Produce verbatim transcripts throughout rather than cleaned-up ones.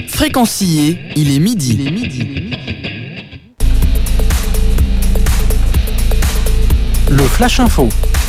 Fréquencier, il est midi. Il est midi. Le Flash Info.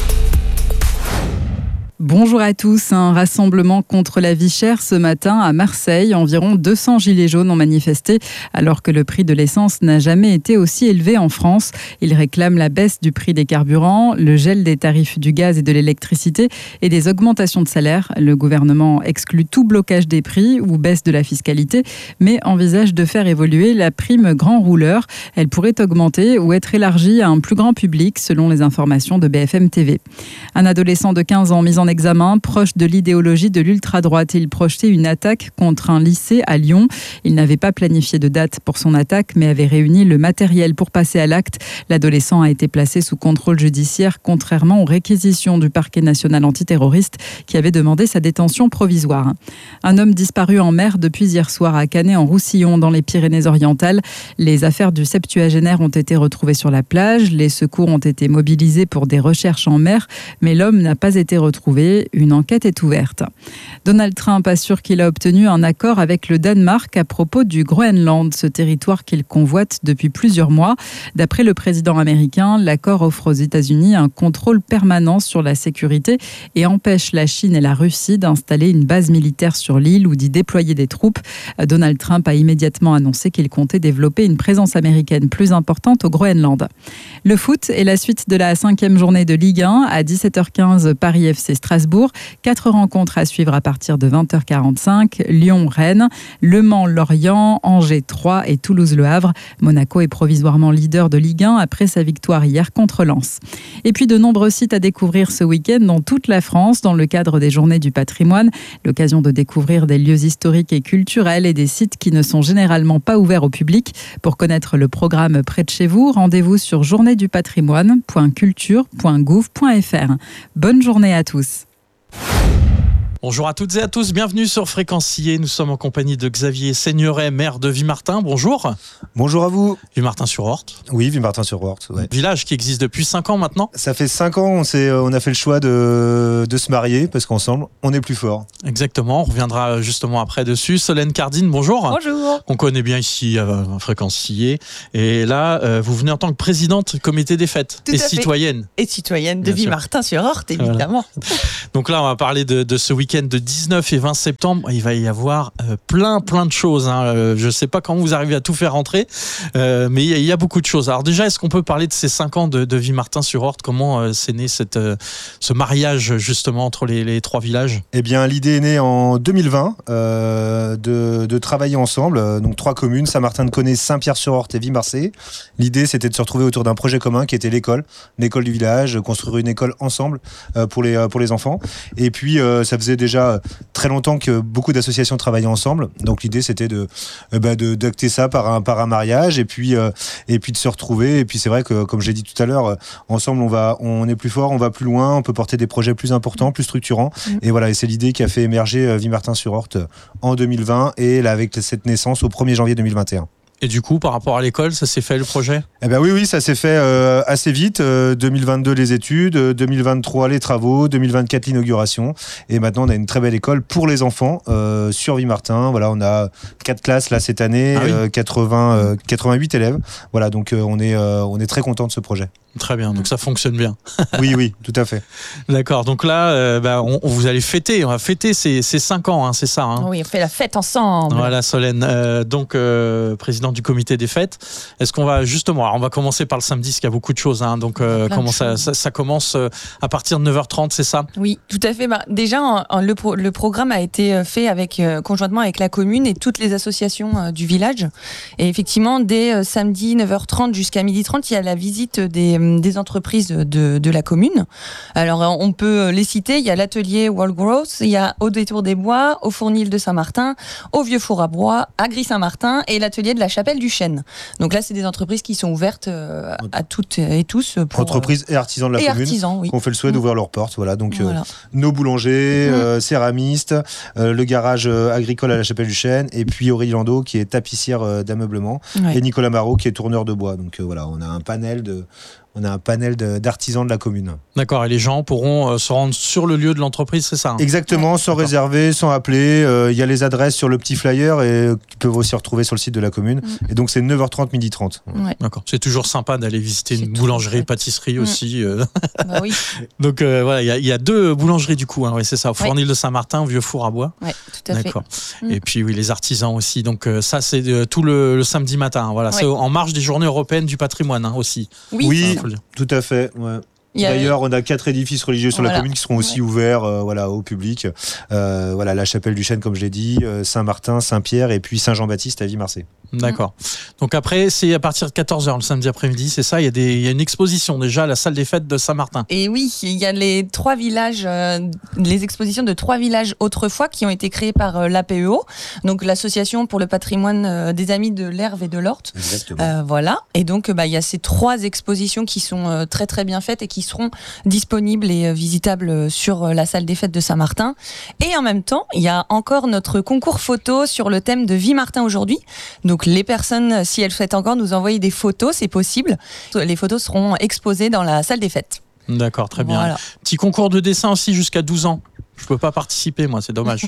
Bonjour à tous. Un rassemblement contre la vie chère ce matin à Marseille. Environ deux cents gilets jaunes ont manifesté alors que le prix de l'essence n'a jamais été aussi élevé en France. Ils réclament la baisse du prix des carburants, le gel des tarifs du gaz et de l'électricité et des augmentations de salaire. Le gouvernement exclut tout blocage des prix ou baisse de la fiscalité, mais envisage de faire évoluer la prime grand rouleur. Elle pourrait augmenter ou être élargie à un plus grand public selon les informations de B F M T V. Un adolescent de quinze ans mis en examen, proche de l'idéologie de l'ultra-droite. Il projetait une attaque contre un lycée à Lyon. Il n'avait pas planifié de date pour son attaque, mais avait réuni le matériel pour passer à l'acte. L'adolescent a été placé sous contrôle judiciaire, contrairement aux réquisitions du parquet national antiterroriste qui avait demandé sa détention provisoire. Un homme disparu en mer depuis hier soir à Canet-en-Roussillon, dans les Pyrénées-Orientales. Les affaires du septuagénaire ont été retrouvées sur la plage. Les secours ont été mobilisés pour des recherches en mer, mais l'homme n'a pas été retrouvé. Une enquête est ouverte. Donald Trump assure qu'il a obtenu un accord avec le Danemark à propos du Groenland, ce territoire qu'il convoite depuis plusieurs mois. D'après le président américain, l'accord offre aux États-Unis un contrôle permanent sur la sécurité et empêche la Chine et la Russie d'installer une base militaire sur l'île ou d'y déployer des troupes. Donald Trump a immédiatement annoncé qu'il comptait développer une présence américaine plus importante au Groenland. Le foot est la suite de la cinquième journée de Ligue un. À dix-sept heures quinze, Paris F C Strasbourg. Quatre rencontres à suivre à partir de vingt heures quarante-cinq. Lyon-Rennes, Le Mans-Lorient, Angers-Troyes et Toulouse-Le Havre. Monaco est provisoirement leader de Ligue un après sa victoire hier contre Lens. Et puis de nombreux sites à découvrir ce week-end dans toute la France dans le cadre des Journées du patrimoine. L'occasion de découvrir des lieux historiques et culturels et des sites qui ne sont généralement pas ouverts au public. Pour connaître le programme près de chez vous, rendez-vous sur journée du patrimoine point culture point gouv point f r. Bonne journée à tous. Bonjour à toutes et à tous, bienvenue sur Fréquencier. Nous sommes en compagnie de Xavier Seigneuret, maire de Vimartin. Bonjour. Bonjour à vous. Vimartin-sur-Orthe. Oui, Vimartin-sur-Orthe. Ouais. Village qui existe depuis cinq ans maintenant. Ça fait cinq ans, on, s'est, on a fait le choix de, de se marier parce qu'ensemble, on est plus fort. Exactement, on reviendra justement après dessus. Solène Cardine, bonjour. Bonjour. On connaît bien ici à Fréquencier. Et là, euh, vous venez en tant que présidente du comité des fêtes Tout et citoyenne. Et citoyenne de Vimartin-sur-Orthe, évidemment. Voilà. Donc là, on va parler de, de ce week-end de dix-neuf et vingt septembre. Il va y avoir euh, plein, plein de choses. Hein. Euh, je ne sais pas comment vous arrivez à tout faire rentrer, euh, mais il y, y a beaucoup de choses. Alors déjà, est-ce qu'on peut parler de ces cinq ans de, de Vimartin-sur-Orthe? Comment euh, c'est né cette, euh, ce mariage justement entre les, les trois villages? Eh bien, l'idée est née en deux mille vingt euh, de, de travailler ensemble. Euh, donc trois communes, Saint-Martin-de-Coney, Saint-Pierre-sur-Orthe et Vimarcey. L'idée, c'était de se retrouver autour d'un projet commun qui était l'école, l'école du village, construire une école ensemble euh, pour, les, euh, pour les enfants. Et puis, euh, ça faisait déjà très longtemps que beaucoup d'associations travaillaient ensemble. Donc l'idée, c'était de, euh, bah, de d'acter ça par un, par un mariage et puis, euh, et puis de se retrouver. Et puis c'est vrai que, comme j'ai dit tout à l'heure, euh, ensemble, on, va, on est plus fort, on va plus loin, on peut porter des projets plus importants, plus structurants. Mmh. Et voilà, et c'est l'idée qui a fait émerger euh, Vimartin-sur-Orthe en deux mille vingt et là, avec cette naissance au premier janvier deux mille vingt et un. Et du coup, par rapport à l'école, ça s'est fait le projet? Eh ben oui, oui, ça s'est fait euh, assez vite. Euh, deux mille vingt-deux les études, euh, deux mille vingt-trois les travaux, deux mille vingt-quatre l'inauguration. Et maintenant, on a une très belle école pour les enfants euh, sur Vimartin. Voilà, on a quatre classes là cette année, ah oui. euh, quatre-vingts, euh, quatre-vingt-huit élèves. Voilà, donc euh, on est euh, on est très content de ce projet. Très bien, donc ça fonctionne bien. Oui, oui, tout à fait. D'accord, donc là, euh, bah, on, on vous allez fêter, on va fêter ces, ces cinq ans, hein, c'est ça hein? Oui, on fait la fête ensemble. Voilà, Solène, euh, donc euh, présidente du comité des fêtes. Est-ce qu'on va justement, alors on va commencer par le samedi, parce qu'il y a beaucoup de choses, hein, donc euh, comment ça, ça, ça commence euh, à partir de neuf heures trente, c'est ça? Oui, tout à fait. Bah, déjà, en, en, le, pro, le programme a été fait avec, euh, conjointement avec la commune et toutes les associations euh, du village. Et effectivement, dès euh, samedi neuf heures trente jusqu'à midi trente, il y a la visite des, des entreprises de, de la commune. Alors, on peut les citer. Il y a l'atelier World Growth, il y a au détour des bois, au Fournil de Saint-Martin, au Vieux Four à Bois, à Gris-Saint-Martin et l'atelier de la Chapelle du Chêne. Donc là, c'est des entreprises qui sont ouvertes euh, à toutes et tous. Pour, entreprises et artisans de la et commune artisans, oui. qui ont fait le souhait d'ouvrir leurs portes. Voilà, donc voilà. Euh, nos boulangers, mmh. euh, céramistes, euh, le garage agricole à la Chapelle du Chêne et puis Aurélie Landau qui est tapissière euh, d'ameublement ouais. et Nicolas Marot qui est tourneur de bois. Donc euh, voilà, on a un panel de On a un panel de, d'artisans de la commune. D'accord, et les gens pourront euh, se rendre sur le lieu de l'entreprise, c'est ça hein? Exactement, sans D'accord. réserver, sans appeler. Il euh, y a les adresses sur le petit flyer et euh, qui peuvent aussi retrouver sur le site de la commune. Mm. Et donc c'est neuf heures trente, midi trente. Ouais. D'accord. C'est toujours sympa d'aller visiter C'est une tout, boulangerie, ouais. pâtisserie Mm. aussi. Euh. Bah oui. Donc euh, voilà, il y, a, y a deux boulangeries du coup, hein, oui, c'est ça, au Fournil de Saint-Martin, Vieux Four à Bois. Ouais, tout à fait. D'accord. Mm. Et puis oui, les artisans aussi. Donc euh, ça, c'est euh, tout le, le samedi matin. Voilà, Ouais. c'est en marge des Journées européennes du patrimoine hein, aussi. Oui, Oui, Ça, faut le dire. tout à fait. Ouais. il y a- D'ailleurs, on a quatre édifices religieux sur Voilà. la commune qui seront aussi Ouais. ouverts euh, voilà, au public. Euh, voilà, la chapelle du Chêne, comme je l'ai dit, euh, Saint-Martin, Saint-Pierre et puis Saint-Jean-Baptiste à Vimarcey. D'accord. Donc après, c'est à partir de quatorze heures le samedi après-midi, c'est ça. Il y a des, il y a une exposition déjà à la salle des fêtes de Saint-Martin. Et oui, il y a les trois villages, euh, les expositions de trois villages autrefois qui ont été créés par euh, l'A P E O, donc l'association pour le patrimoine euh, des amis de l'Herve et de l'Orte. Exactement. Euh, voilà. Et donc, bah, il y a ces trois expositions qui sont euh, très très bien faites et qui seront disponibles et euh, visitables euh, sur euh, la salle des fêtes de Saint-Martin. Et en même temps, il y a encore notre concours photo sur le thème de Vimartin aujourd'hui. Donc, les personnes, si elles souhaitent encore nous envoyer des photos, c'est possible. Les photos seront exposées dans la salle des fêtes. D'accord, très bien. Voilà. Petit concours de dessin aussi jusqu'à douze ans. Je peux pas participer, moi, c'est dommage.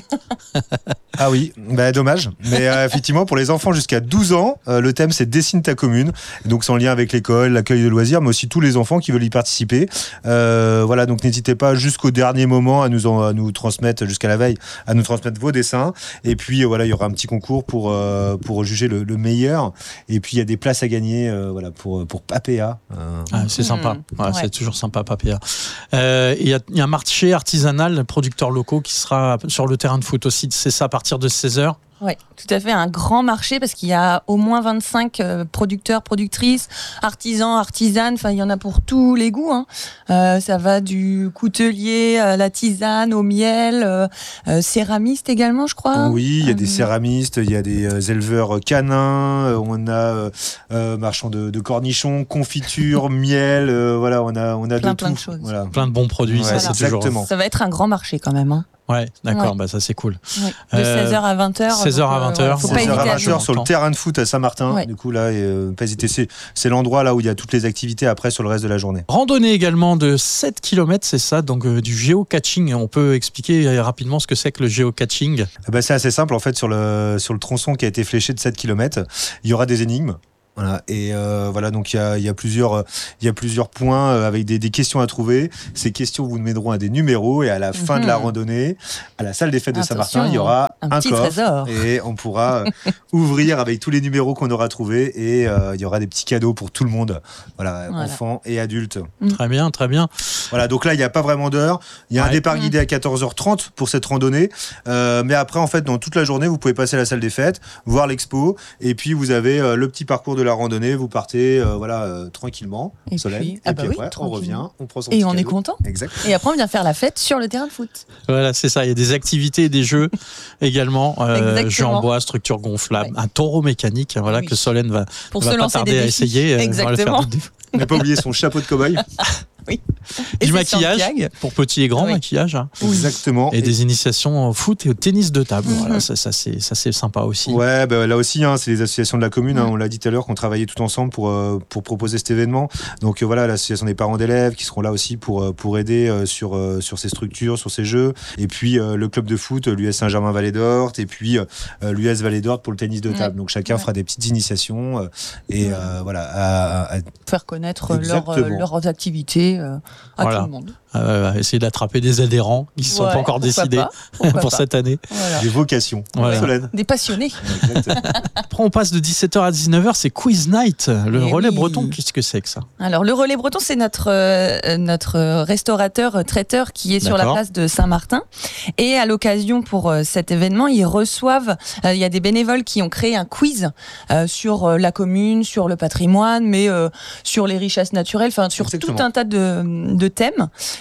Ah oui, bah, dommage. Mais euh, effectivement, pour les enfants jusqu'à douze ans, euh, le thème c'est Dessine ta commune. Donc c'est en lien avec l'école, l'accueil de loisirs, mais aussi tous les enfants qui veulent y participer. Euh, voilà, donc n'hésitez pas jusqu'au dernier moment à nous, en, à nous transmettre, jusqu'à la veille, à nous transmettre vos dessins. Et puis euh, voilà, il y aura un petit concours pour, euh, pour juger le, le meilleur. Et puis il y a des places à gagner euh, voilà, pour, pour Papéa. Euh, Ah, c'est Mmh. sympa. Ouais, Ouais. C'est toujours sympa, Papéa. Euh, Il y, a- il y a un marché artisanal, producteurs locaux, qui sera sur le terrain de foot aussi. C'est ça à partir de seize heures. Oui, tout à fait, un grand marché parce qu'il y a au moins vingt-cinq euh, producteurs, productrices, artisans, artisanes, enfin il y en a pour tous les goûts. Hein. Euh, ça va du coutelier à la tisane, au miel, euh, euh, céramiste également, je crois. Oui, il y a des Euh, céramistes, il y a des euh, éleveurs canins, euh, on a euh, euh, marchands de, de cornichons, confiture, miel, euh, voilà, on a, on a Plein, de plein tout. de choses. Voilà. Plein de bons produits, Ouais, ça c'est toujours. exactement. Ça va être un grand marché quand même. Hein. Ouais, d'accord, Ouais. bah ça c'est cool. Ouais. De Euh, seize heures à vingt heures. seize heures à vingt heures. Faut seize pas heures hésiter à à vingt jouer. heures. sur le terrain de foot à Saint-Martin. Ouais. Du coup, là, euh, pas hésiter. C'est, c'est l'endroit là où il y a toutes les activités après sur le reste de la journée. Randonnée également de sept kilomètres, c'est ça, donc euh, du géocaching. On peut expliquer euh, rapidement ce que c'est que le géocaching. Eh ben, c'est assez simple en fait sur le, sur le tronçon qui a été fléché de sept kilomètres. Il y aura des énigmes. Voilà. Et euh, voilà, donc il y a, il y, a plusieurs, euh, il y a plusieurs points euh, avec des, des questions à trouver. Ces questions vous mèneront à des numéros et à la fin Mhm. de la randonnée, à la salle des fêtes de Attention, Saint-Martin, il y aura un un, petit coffre trésor. et on pourra euh, ouvrir avec tous les numéros qu'on aura trouvés et euh, il y aura des petits cadeaux pour tout le monde, voilà, Voilà. enfants et adultes. Très bien, très bien. Voilà, donc là, il n'y a pas vraiment d'heure. Il y a un Ouais. départ Mm. guidé à quatorze heures trente pour cette randonnée. Euh, mais après, en fait, dans toute la journée, vous pouvez passer à la salle des fêtes, voir l'expo. Et puis, vous avez euh, le petit parcours de la randonnée. Vous partez euh, voilà, euh, tranquillement, Et soleil. puis- et ah puis bah oui, après, on revient, tranquillement. on prend son Et petit on est cadeau. content. Exact. Et après, on vient faire la fête sur le terrain de foot. Voilà, c'est ça. Il y a des activités et des jeux également. Euh, Exactement. jeux en bois, structure gonflable, Ouais. un taureau mécanique. Voilà Oui. que Solène va, Pour va se pas lancer tarder des à défis. essayer. euh, on va le faire Exactement. des défis. Ne pas oublier son chapeau de cow-boy. Et Du c'est maquillage Santiago. pour petits et grands Oui. maquillage. hein. Exactement. Et des initiations au foot et au tennis de table. Mhm. Voilà, ça, ça, c'est, ça c'est sympa aussi. Ouais, bah, là aussi, hein, c'est les associations de la commune. hein, Mm. on l'a dit tout à l'heure, qu'on travaillait tout ensemble pour, euh, pour proposer cet événement. Donc euh, voilà, l'association des parents d'élèves qui seront là aussi pour, euh, pour aider euh, sur, euh, sur ces structures, sur ces jeux. Et puis euh, le club de foot, l'U S Saint-Germain-Vallée d'Orte, et puis euh, l'U S Vallée d'Orte pour le tennis de table. Ouais. Donc chacun Ouais. fera des petites initiations euh, et euh, voilà. à- à- à- Faire connaître leur, Exactement. euh, leurs activités euh, à Voilà. tout le monde. Euh, essayer d'attraper des adhérents qui ne sont Ouais, pas encore pourquoi décidés pas, pourquoi pour pas. cette année. Voilà. des vocations. Voilà. Solène. Des passionnés. Exactement. Après, on passe de dix-sept heures à dix-neuf heures, c'est Quiz Night. Le Eh relais oui. breton, qu'est-ce que c'est que ça? Alors, le Relais Breton, c'est notre, euh, notre restaurateur, euh, traiteur qui est sur la D'accord. place de Saint-Martin. Et à l'occasion, pour euh, cet événement, ils reçoivent, euh, il y a des bénévoles qui ont créé un quiz euh, sur euh, la commune, sur le patrimoine, mais euh, sur les richesses naturelles, enfin, sur Exactement. tout un tas de, de thèmes.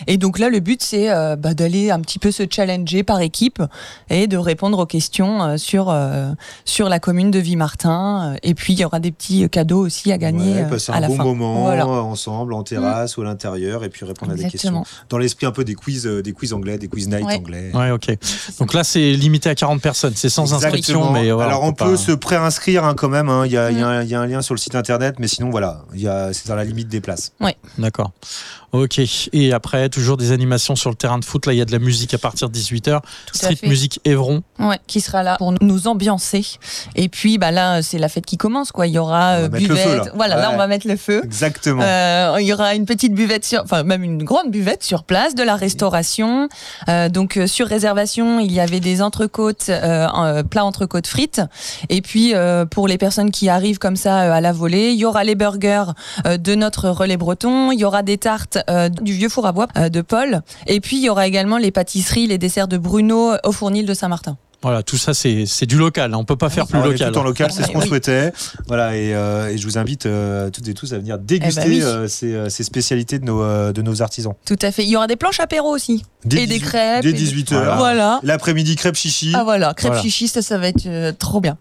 Et donc là, le but, c'est euh, bah, d'aller un petit peu se challenger par équipe et de répondre aux questions euh, sur, euh, sur la commune de Vimartin. Et puis, il y aura des petits cadeaux aussi à gagner Ouais, euh, passer à un la bon fin. moment Voilà. ensemble, en terrasse mmh. ou à l'intérieur, et puis répondre Exactement. à des questions. Dans l'esprit un peu des quiz, euh, des quiz anglais, des quiz night ouais. anglais. Ouais, ok. Donc là, c'est limité à quarante personnes. C'est sans Exactement. inscription, mais voilà, alors on, on peut, peut pas... se préinscrire hein, quand même. Il hein. y, mmh. y, y a un lien sur le site internet, mais sinon voilà, y a, c'est dans la limite des places. Ouais. D'accord. Ok. Et après, toujours des animations sur le terrain de foot. Là, il y a de la musique à partir de dix-huit heures. Tout Street Music Évron. Ouais, qui sera là pour nous ambiancer. Et puis, bah là, c'est la fête qui commence, quoi. Il y aura euh, buvette. Feu, là. Voilà, ouais. là, on va mettre le feu. Exactement. Euh, il y aura une petite buvette sur, enfin, même une grande buvette sur place, de la restauration. Euh, donc, euh, sur réservation, il y avait des entrecôtes, euh, euh, plats entrecôtes frites. Et puis, euh, pour les personnes qui arrivent comme ça euh, à la volée, il y aura les burgers euh, de notre relais breton. Il y aura des tartes euh, du vieux four à bois euh, de Paul. Et puis, il y aura également les pâtisseries, les desserts de Bruno au Fournil de Saint-Martin. Voilà, tout ça, c'est, c'est du local. On ne peut pas faire plus Alors, local. Tout en local, c'est ce qu'on oui. souhaitait. Voilà, et, euh, et je vous invite euh, toutes et tous à venir déguster eh ben oui. euh, ces, euh, ces spécialités de nos, euh, de nos artisans. Tout à fait. Il y aura des planches apéro aussi. Dès et dix-huit, des crêpes. Dès dix-huit heures. Voilà. voilà. L'après-midi, crêpes chichi. Ah voilà, crêpes voilà. chichi, ça, ça va être euh, trop bien.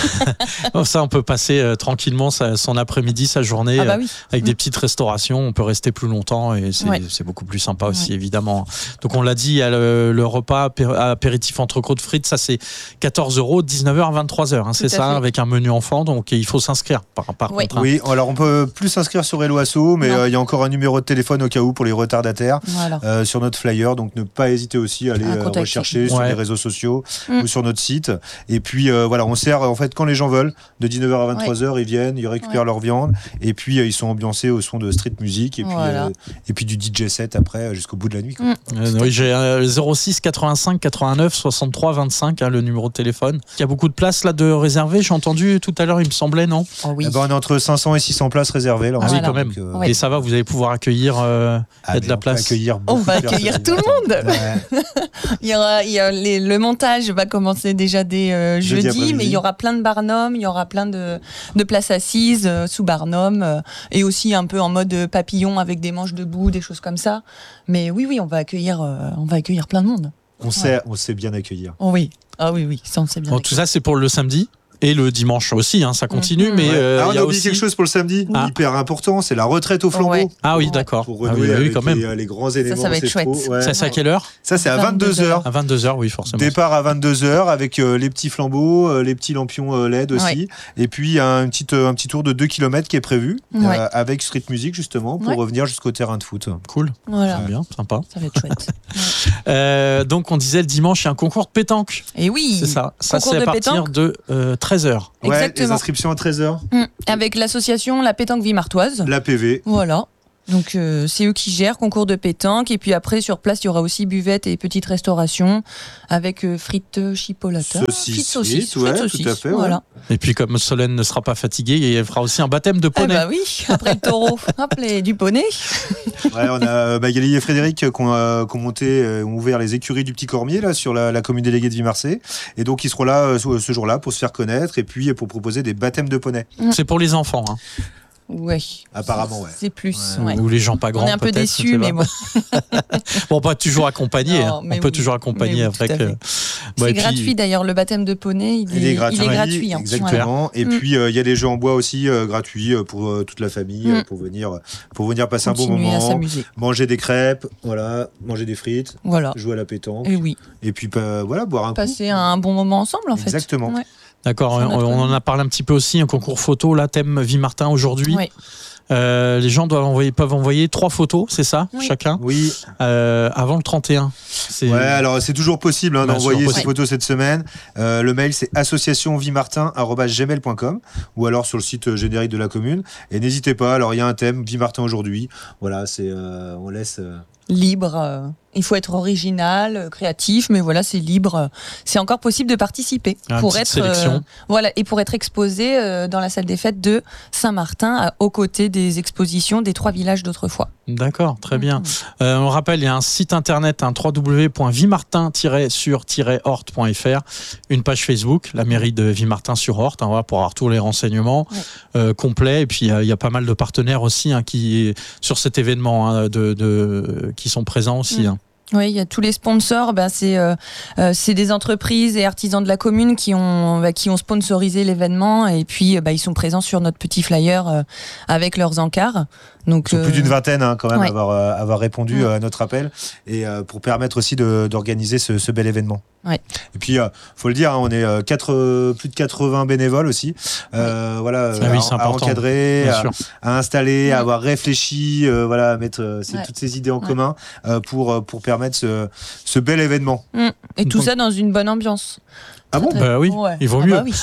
Oh, ça, on peut passer euh, tranquillement sa, son après-midi, sa journée, ah bah oui. euh, avec mmh. des petites restaurations. On peut rester plus longtemps et c'est, ouais. c'est beaucoup plus sympa aussi, ouais. évidemment. Donc, on l'a dit, il y a le, le repas apé- apéritif entrecôte frites, ça, c'est quatorze euros, dix-neuf heures à vingt-trois heures. Hein, c'est ça, fait. Avec un menu enfant. Donc, il faut s'inscrire par, par oui. contre. Hein. Oui, alors on peut plus s'inscrire sur Hello Asso, mais il euh, y a encore un numéro de téléphone au cas où pour les retardataires voilà. euh, sur notre flyer. Donc, ne pas hésiter aussi à aller euh, rechercher sur ouais. les réseaux sociaux mmh. ou sur notre site. Et puis, euh, voilà, on sert en fait quand les gens veulent, de dix-neuf heures à vingt-trois heures, ouais. ils viennent, ils récupèrent ouais. leur viande. Et puis, euh, ils sont ambiancés au son de street music. Et puis, voilà. euh, et puis du D J set après jusqu'au bout de la nuit. Quoi. Mmh. Euh, oui, j'ai euh, zéro six quatre-vingt-cinq quatre-vingt-neuf soixante-trois vingt-cinq, hein, le numéro de téléphone. Il y a beaucoup de places là de réservées. J'ai entendu tout à l'heure, il me semblait, non oh, oui. eh ben, on est entre cinq cents et six cents places réservées. Là, ah oui, voilà. quand même. Donc, euh, ouais. Et ça va, vous allez pouvoir accueillir euh, ah, de la place. Accueillir on va accueillir tout le monde. Ouais. il y aura, il y a les, le montage va commencer déjà dès euh, jeudi, jeudi mais il y aura plein de barnums, il y aura plein de, de places assises euh, sous barnum euh, et aussi un peu en mode papillon avec des manches debout, des choses comme ça. Mais oui, oui, on va accueillir, euh, on va accueillir plein de monde. On sait, ouais. on sait bien accueillir. Oh oui, ah oui, oui, ça on sait bien. Bon, tout ça, c'est pour le samedi. Et le dimanche aussi, hein, ça continue. Mmh. Mais ouais. euh, ah, on y a a oublié aussi quelque chose pour le samedi, ah. hyper important, c'est la retraite au flambeau. Ouais. Ah oui, d'accord. Pour renouer ah oui, avec oui, quand même. Les, les grands éléments. Ça, ça va être chouette. Ouais. Ça, c'est à quelle heure ? Ça, c'est à vingt-deux heures. À vingt-deux heures, oui, forcément. Départ à vingt-deux heures avec euh, les petits flambeaux, euh, les petits lampions euh, L E D aussi. Ouais. Et puis, un petit, euh, un petit tour de deux kilomètres qui est prévu ouais. euh, avec street music, justement, pour ouais. revenir jusqu'au terrain de foot. Cool. Voilà. C'est bien, sympa. Ça va être chouette. ouais. euh, donc, on disait le dimanche, il y a un concours de pétanque. Et oui. C'est ça. Ça, c'est à partir pétanque. de euh, treize heures. Ouais, exactement. Les inscriptions à treize heures. Mmh. Avec l'association La Pétanque Vimartoise. La P V. Voilà. Donc euh, c'est eux qui gèrent, concours de pétanque. Et puis après, sur place, il y aura aussi buvette et petite restauration avec euh, frites chipolata. Saucisses. Frites saucisses. Frites, ouais, frites saucisses. Tout à fait. Voilà. Ouais. Et puis comme Solène ne sera pas fatiguée, elle fera aussi un baptême de poney. Ah bah oui, après le taureau, hop, les, du poney. Ouais, on a Magali et Frédéric qui ont, euh, qui ont monté, euh, ont ouvert les écuries du Petit Cormier là, sur la, la commune déléguée de Vimarcey. Et donc ils seront là euh, ce, ce jour-là pour se faire connaître et puis pour proposer des baptêmes de poney. C'est pour les enfants. Hein. Ouais. Apparemment, ouais. C'est plus. Ouais. Ouais. Ou les gens pas grands. On est un peu déçus, mais bon. Bon, pas toujours accompagné. Non, on peut oui, toujours accompagner oui, avec. Euh... C'est bah, gratuit puis... d'ailleurs, le baptême de poney, il, il est, est gratuit. Il est gratuit hein. Exactement. Voilà. Et mm. puis il euh, y a les jeux en bois aussi euh, gratuits pour euh, toute la famille, mm. pour venir, pour venir passer Continuer un bon moment, à s'amuser. Manger des crêpes, voilà, manger des frites, voilà. jouer à la pétanque. Et oui. Et puis bah, voilà, boire un passer coup. un bon moment ensemble en fait. Exactement. Ouais. D'accord. On, on en a parlé un petit peu aussi, un concours photo, là, thème Vimartin aujourd'hui. Ouais. Euh, les gens doivent envoyer, peuvent envoyer trois photos, c'est ça, oui. chacun Oui. Euh, avant le trente et un. C'est... Ouais, alors c'est toujours possible hein, d'envoyer ces photos cette semaine. Euh, le mail c'est association vimartin arobase gmail point com ou alors sur le site générique de la commune. Et n'hésitez pas, alors il y a un thème, Vimartin aujourd'hui. Voilà, c'est, euh, on laisse. Euh... Libre. Euh... Il faut être original, créatif, mais voilà, c'est libre. C'est encore possible de participer ah, pour être sélection. Euh, voilà et pour être exposé euh, dans la salle des fêtes de Saint-Martin, à, aux côtés des expositions des trois villages d'autrefois. D'accord, très bien. Mmh. Euh, on rappelle, il y a un site internet, un w w w point vimartin tiret sur tiret horte point f r, une page Facebook, la mairie de Vimartin-sur-Horte, hein, voilà, pour avoir tous les renseignements ouais. euh, complets. Et puis il y, y a pas mal de partenaires aussi hein, qui sur cet événement hein, de, de qui sont présents aussi. Mmh. Hein. Oui, il y a tous les sponsors. Ben c'est euh, euh, c'est des entreprises et artisans de la commune qui ont bah, qui ont sponsorisé l'événement et puis bah, ils sont présents sur notre petit flyer euh, avec leurs encarts. Donc ils sont euh... plus d'une vingtaine hein, quand même ouais. à avoir euh, avoir répondu ouais. à notre appel et euh, pour permettre aussi de, d'organiser ce, ce bel événement. Ouais. Et puis euh, faut le dire, hein, on est euh, quatre, euh, plus de quatre-vingts bénévoles aussi. Euh, ouais. Voilà, ah oui, à, à encadrer, à, à installer, ouais. à avoir réfléchi, euh, voilà, à mettre euh, ces, ouais. toutes ces idées en ouais. commun euh, pour pour permettre ce, ce bel événement. Mmh. Et tout Donc, ça dans une bonne ambiance. Ah bon, bah oui, ouais. il vaut ah mieux. Bah oui.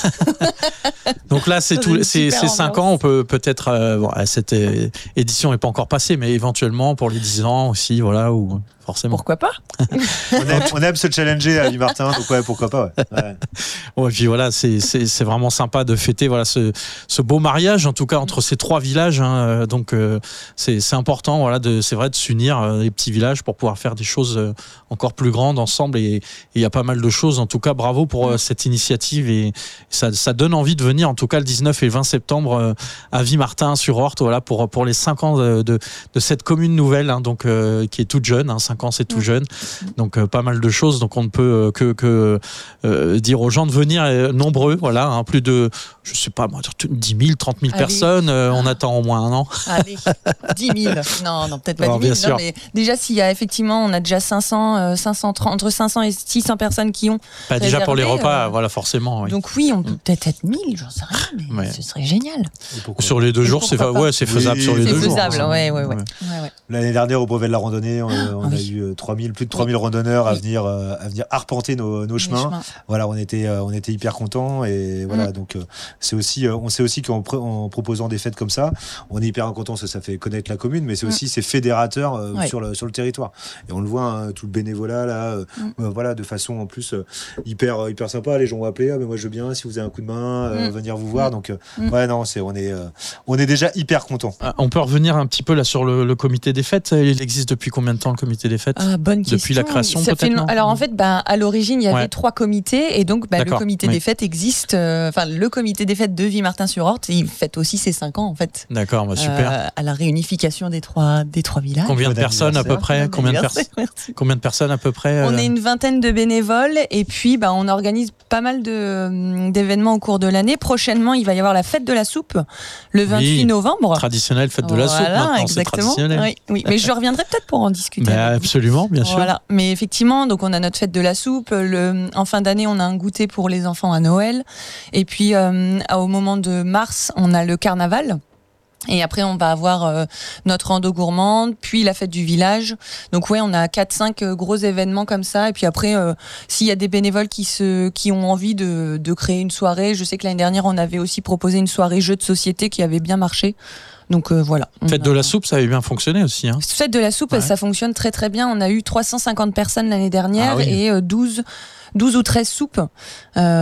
Donc là, c'est tous ces cinq ans, on peut peut-être euh, bon, cette édition n'est pas encore passée, mais éventuellement pour les dix ans aussi, voilà, ou forcément. Pourquoi pas. on, aime, on aime se challenger à Martin, donc ouais, pourquoi pas. Ouais. Ouais. Ouais, et puis voilà, c'est c'est c'est vraiment sympa de fêter voilà ce ce beau mariage, en tout cas entre ces trois villages. Hein, donc euh, c'est c'est important, voilà, de c'est vrai de s'unir euh, les petits villages pour pouvoir faire des choses euh, encore plus grandes ensemble. Et il y a pas mal de choses. En tout cas, bravo pour euh, cette initiative et ça, ça donne envie de venir en tout cas le dix-neuf et le vingt septembre euh, à Vimartin-sur-Orthe, voilà, pour, pour les cinq ans de, de, de cette commune nouvelle, hein, donc, euh, qui est toute jeune, hein, cinq ans c'est tout jeune, donc euh, pas mal de choses, donc on ne peut euh, que, que euh, dire aux gens de venir euh, nombreux, voilà, hein, plus de, je sais pas moi, dix mille, trente mille Allez. personnes, euh, on attend au moins un an. Allez, dix mille, non, non peut-être pas Alors, dix mille, bien sûr. Non, mais déjà s'il y a effectivement, on a déjà cinq cents, euh, cinq cent trente, entre cinq cents et six cents personnes qui ont bah, déjà réservé, pour les repas, euh, voilà, forcément. Oui. Donc oui, on peut peut-être être mille, j'en sais rien, mais ouais. ce serait génial. Sur les deux et jours, c'est fa- ouais, c'est faisable oui, sur les deux jours. C'est faisable, ouais, ouais, ouais. ouais. ouais, ouais. L'année dernière, au brevet de la randonnée, on, on oui. a eu trois mille, plus de trois mille oui. randonneurs à, oui. venir, euh, à venir arpenter nos, nos chemins. chemins. Voilà, on était, euh, on était hyper contents et voilà, mm. donc euh, c'est aussi, euh, on sait aussi qu'en pr- en proposant des fêtes comme ça, on est hyper contents, ça, ça fait connaître la commune, mais c'est mm. aussi c'est fédérateur euh, ouais. sur le sur le territoire. Et on le voit, hein, tout le bénévolat là, euh, mm. euh, voilà, de façon en plus euh, hyper hyper sympa. Les gens vont appeler, ah, mais moi je veux bien, si vous avez un coup de main, euh, mm. venir vous voir. Mm. Donc euh, mm. ouais, non, c'est on est euh, on est déjà hyper contents. Ah, on peut revenir un petit peu là sur le, le comité des fêtes. Il existe depuis combien de temps le comité des fêtes? Ah, bonne question. Depuis la création ça peut-être. Fait... Alors en fait, bah, à l'origine, il y avait ouais. trois comités et donc bah, le comité oui. des fêtes existe. Enfin, euh, le comité des fêtes de Vimartin-sur-Orthe, il fête aussi ses cinq ans en fait. D'accord, bah, super. Euh, à la réunification des trois des trois villages. Combien de personnes à peu près? Combien de, pers- Combien de personnes à peu près? euh... On est une vingtaine de bénévoles et puis bah, on organise pas mal de, d'événements au cours de l'année. Prochainement, il va y avoir la fête de la soupe le vingt-huit oui, novembre. Traditionnelle fête de la voilà, soupe. Maintenant, exactement. C'est oui, oui, mais je reviendrai peut-être pour en discuter. Bah, absolument, bien sûr. Voilà. Mais effectivement, donc on a notre fête de la soupe. Le, en fin d'année, on a un goûter pour les enfants à Noël. Et puis, euh, au moment de mars, on a le carnaval. Et après, on va avoir euh, notre rando gourmande, puis la fête du village. Donc ouais, on a quatre cinq euh, gros événements comme ça. Et puis après, euh, s'il y a des bénévoles qui se, qui ont envie de, de créer une soirée, je sais que l'année dernière, on avait aussi proposé une soirée jeu de société qui avait bien marché. Donc euh, voilà. Fête a... de la soupe, ça avait bien fonctionné aussi. Hein. Fête de la soupe, ouais. ça fonctionne très très bien. On a eu trois cent cinquante personnes l'année dernière ah oui. et euh, douze, douze ou treize soupes. Euh,